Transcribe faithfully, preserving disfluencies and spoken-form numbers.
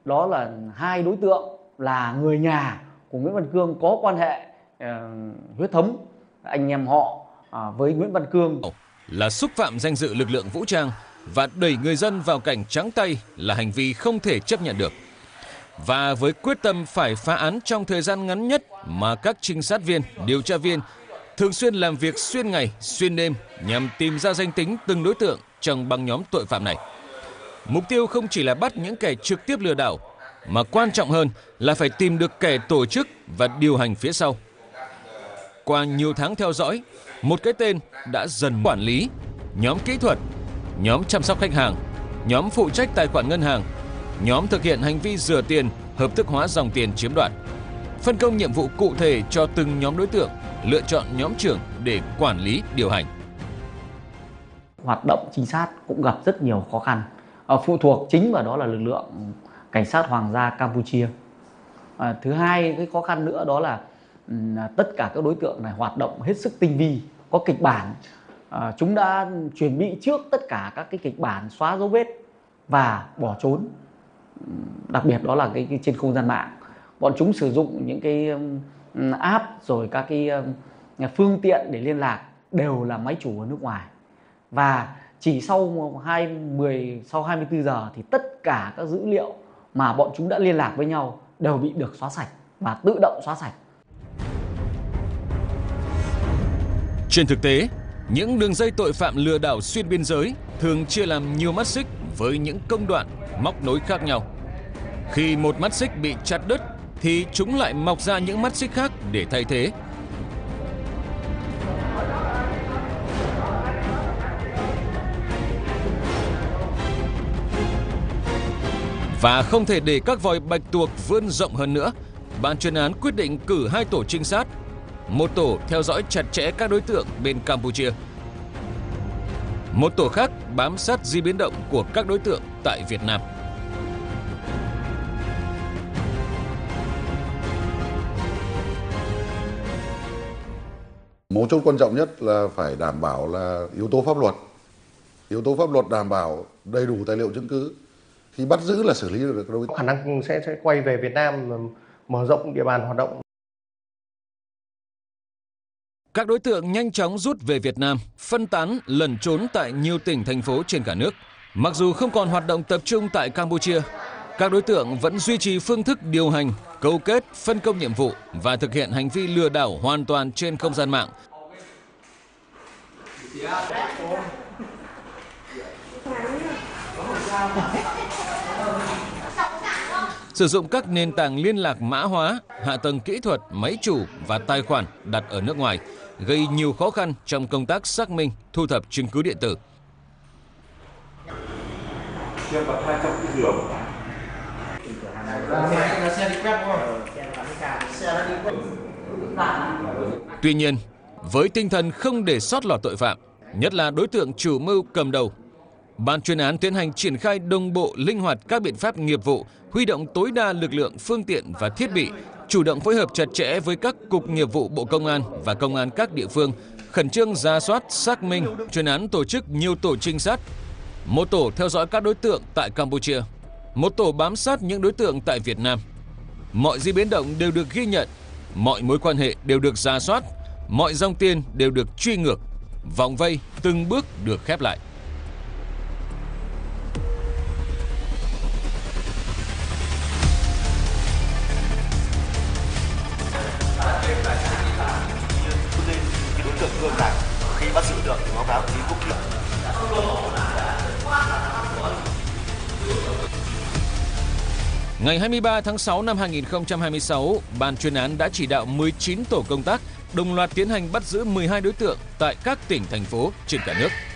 đó là hai đối tượng là người nhà của Nguyễn Văn Cương, có quan hệ uh, huyết thống anh em họ uh, với Nguyễn Văn Cương. Là xúc phạm danh dự lực lượng vũ trang và đẩy người dân vào cảnh trắng tay là hành vi không thể chấp nhận được. Và với quyết tâm phải phá án trong thời gian ngắn nhất mà các trinh sát viên, điều tra viên thường xuyên làm việc xuyên ngày, xuyên đêm nhằm tìm ra danh tính từng đối tượng trong băng nhóm tội phạm này. Mục tiêu không chỉ là bắt những kẻ trực tiếp lừa đảo, mà quan trọng hơn là phải tìm được kẻ tổ chức và điều hành phía sau. Qua nhiều tháng theo dõi, một cái tên đã dần quản lý, nhóm kỹ thuật, nhóm chăm sóc khách hàng, nhóm phụ trách tài khoản ngân hàng, nhóm thực hiện hành vi rửa tiền, hợp thức hóa dòng tiền chiếm đoạt. Phân công nhiệm vụ cụ thể cho từng nhóm đối tượng, lựa chọn nhóm trưởng để quản lý, điều hành. Hoạt động trinh sát cũng gặp rất nhiều khó khăn, phụ thuộc chính vào đó là lực lượng cảnh sát Hoàng gia Campuchia. À, thứ hai, cái khó khăn nữa đó là um, tất cả các đối tượng này hoạt động hết sức tinh vi, có kịch bản. À, chúng đã chuẩn bị trước tất cả các cái kịch bản xóa dấu vết và bỏ trốn. Đặc biệt đó là cái, cái trên không gian mạng, bọn chúng sử dụng những cái um, app rồi các cái um, phương tiện để liên lạc đều là máy chủ ở nước ngoài. Và chỉ sau hai mươi sau hai mươi tư giờ thì tất cả các dữ liệu mà bọn chúng đã liên lạc với nhau đều bị được xóa sạch và tự động xóa sạch. Trên thực tế, những đường dây tội phạm lừa đảo xuyên biên giới thường chia làm nhiều mắt xích với những công đoạn, móc nối khác nhau. Khi một mắt xích bị chặt đứt thì chúng lại mọc ra những mắt xích khác để thay thế. Và không thể để các vòi bạch tuộc vươn rộng hơn nữa, ban chuyên án quyết định cử hai tổ trinh sát, một tổ theo dõi chặt chẽ các đối tượng bên Campuchia, một tổ khác bám sát di biến động của các đối tượng tại Việt Nam. Mấu chốt quan trọng nhất là phải đảm bảo là yếu tố pháp luật. Yếu tố pháp luật đảm bảo đầy đủ tài liệu chứng cứ. Khi bắt giữ là xử lý được đối tượng. Khả năng sẽ, sẽ quay về Việt Nam mở rộng địa bàn hoạt động. Các đối tượng nhanh chóng rút về Việt Nam, phân tán, lẩn trốn tại nhiều tỉnh, thành phố trên cả nước. Mặc dù không còn hoạt động tập trung tại Campuchia, các đối tượng vẫn duy trì phương thức điều hành, câu kết, phân công nhiệm vụ và thực hiện hành vi lừa đảo hoàn toàn trên không gian mạng. Sử dụng các nền tảng liên lạc mã hóa, hạ tầng kỹ thuật, máy chủ và tài khoản đặt ở nước ngoài, gây nhiều khó khăn trong công tác xác minh, thu thập chứng cứ điện tử. Tuy nhiên, với tinh thần không để sót lọt tội phạm, nhất là đối tượng chủ mưu cầm đầu, ban chuyên án tiến hành triển khai đồng bộ linh hoạt các biện pháp nghiệp vụ, huy động tối đa lực lượng, phương tiện và thiết bị, chủ động phối hợp chặt chẽ với các cục nghiệp vụ Bộ Công an và công an các địa phương, khẩn trương rà soát, xác minh, chuyên án tổ chức nhiều tổ trinh sát, một tổ theo dõi các đối tượng tại Campuchia, một tổ bám sát những đối tượng tại Việt Nam. Mọi di biến động đều được ghi nhận, mọi mối quan hệ đều được rà soát, mọi dòng tiền đều được truy ngược, vòng vây từng bước được khép lại. Khi bắt giữ được thì báo cáo với Quốc Kỳ. Ngày hai mươi ba tháng sáu năm hai nghìn không trăm hai mươi sáu, ban chuyên án đã chỉ đạo mười chín tổ công tác đồng loạt tiến hành bắt giữ mười hai đối tượng tại các tỉnh, thành phố trên cả nước.